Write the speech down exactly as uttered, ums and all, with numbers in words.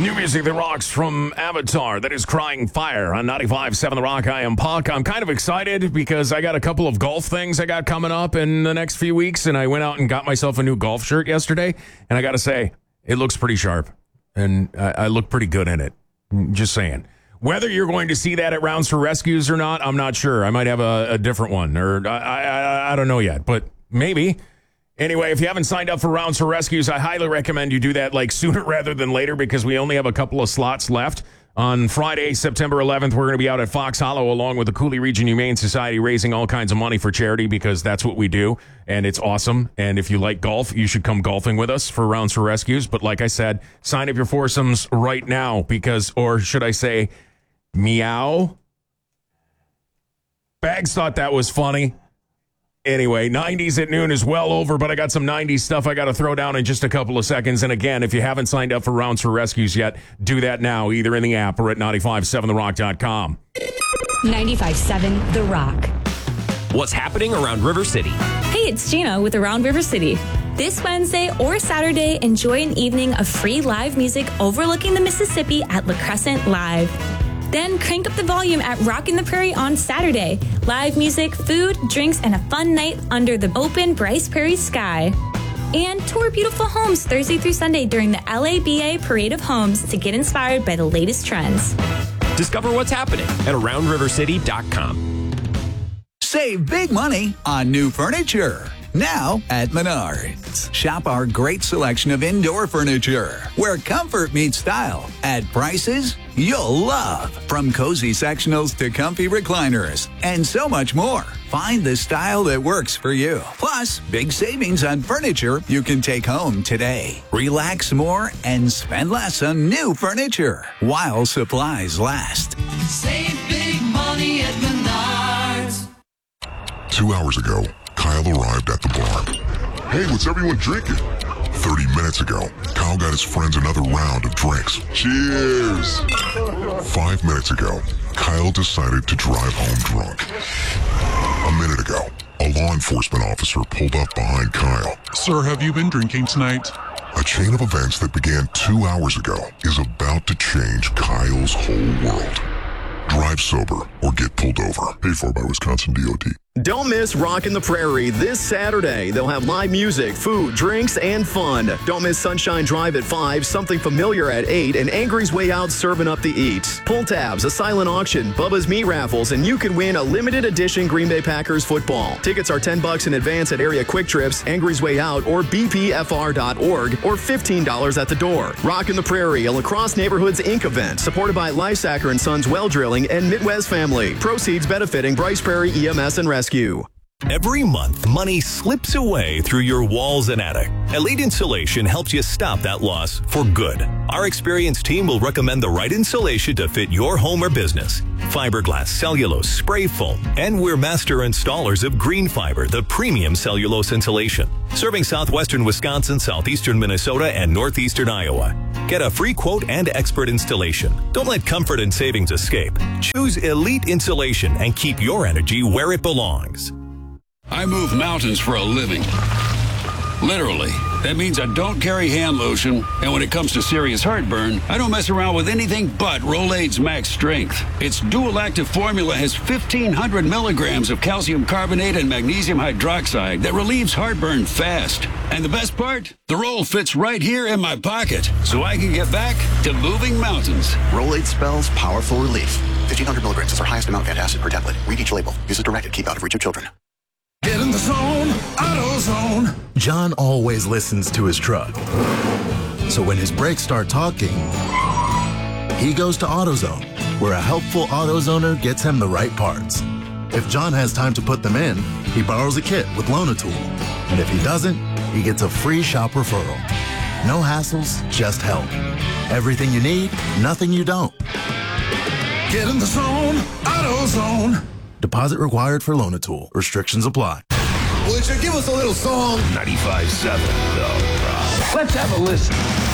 New music that rocks from Avatar, that is Crying Fire on ninety-five point seven The Rock. I am Puck. I'm kind of excited because I got a couple of golf things I got coming up in the next few weeks, and I went out and got myself a new golf shirt yesterday, and I got to say, it looks pretty sharp, and I, I look pretty good in it. Just saying. Whether you're going to see that at Rounds for Rescues or not, I'm not sure. I might have a, a different one, or I, I, I don't know yet, but maybe. Anyway, if you haven't signed up for Rounds for Rescues, I highly recommend you do that like sooner rather than later because we only have a couple of slots left. On Friday, September eleventh, we're going to be out at Fox Hollow along with the Cooley Region Humane Society raising all kinds of money for charity because that's what we do, and it's awesome. And if you like golf, you should come golfing with us for Rounds for Rescues. But like I said, sign up your foursomes right now because, or should I say, meow? Bags thought that was funny. Anyway, nineties at noon is well over, but I got some nineties stuff I got to throw down in just a couple of seconds. And again, if you haven't signed up for Rounds for Rescues yet, do that now, either in the app or at nine five point seven the rock dot com. ninety-five point seven The Rock. What's happening around River City? Hey, it's Gina with Around River City. This Wednesday or Saturday, enjoy an evening of free live music overlooking the Mississippi at La Crescent Live. Then crank up the volume at Rockin' the Prairie on Saturday. Live music, food, drinks, and a fun night under the open Bryce Prairie sky. And tour beautiful homes Thursday through Sunday during the L A B A Parade of Homes to get inspired by the latest trends. Discover what's happening at around river city dot com. Save big money on new furniture. Now at Menards. Shop our great selection of indoor furniture, where comfort meets style, at prices you'll love. From cozy sectionals to comfy recliners, and so much more. Find the style that works for you. Plus, big savings on furniture you can take home today. Relax more and spend less on new furniture while supplies last. Save big money at Menards. Two hours ago, Kyle arrived at the bar. Hey, what's everyone drinking? thirty minutes ago, Kyle got his friends another round of drinks. Cheers! Five minutes ago, Kyle decided to drive home drunk. A minute ago, a law enforcement officer pulled up behind Kyle. Sir, have you been drinking tonight? A chain of events that began two hours ago is about to change Kyle's whole world. Drive sober or get pulled over. Paid for by Wisconsin D O T. Don't miss Rockin' the Prairie this Saturday. They'll have live music, food, drinks, and fun. Don't miss Sunshine Drive at five, Something Familiar at eight, and Angry's Way Out serving up the eats. Pull tabs, a silent auction, Bubba's Meat Raffles, and you can win a limited edition Green Bay Packers football. Tickets are ten bucks in advance at area Quick Trips, Angry's Way Out, or b p f r dot org, or fifteen dollars at the door. Rockin' the Prairie, a Lacrosse Neighborhoods Incorporated event, supported by Lysacker and Sons Well Drilling and Midwest Family. Proceeds benefiting Bryce Prairie E M S and Rescue. Every month, money slips away through your walls and attic. Elite Insulation helps you stop that loss for good. Our experienced team will recommend the right insulation to fit your home or business. Fiberglass, cellulose, spray foam, and we're master installers of Green Fiber, the premium cellulose insulation. Serving southwestern Wisconsin, southeastern Minnesota, and northeastern Iowa. Get a free quote and expert installation. Don't let comfort and savings escape. Choose Elite Insulation and keep your energy where it belongs. I move mountains for a living. Literally. That means I don't carry hand lotion, and when it comes to serious heartburn, I don't mess around with anything but Rolaids Max Strength. Its dual-active formula has fifteen hundred milligrams of calcium carbonate and magnesium hydroxide that relieves heartburn fast. And the best part? The roll fits right here in my pocket, so I can get back to moving mountains. Rolaids spells powerful relief. fifteen hundred milligrams is our highest amount of antacid per tablet. Read each label. Use as directed. Keep out of reach of children. Get in the zone, AutoZone. John always listens to his truck. So when his brakes start talking, he goes to AutoZone, where a helpful AutoZoner gets him the right parts. If John has time to put them in, he borrows a kit with Loan-A-Tool. And if he doesn't, he gets a free shop referral. No hassles, just help. Everything you need, nothing you don't. Get in the zone, AutoZone. Deposit required for Loan-A-Tool. Restrictions apply. Would you give us a little song? ninety-five point seven, The Rock. Let's have a listen.